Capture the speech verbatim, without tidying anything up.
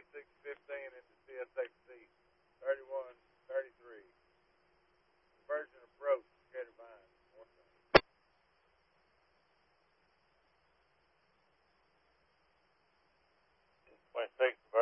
twenty-six fifteen into C S H C, thirty-one thirty-three. Conversion approach, Gator Vine, north side. twenty-six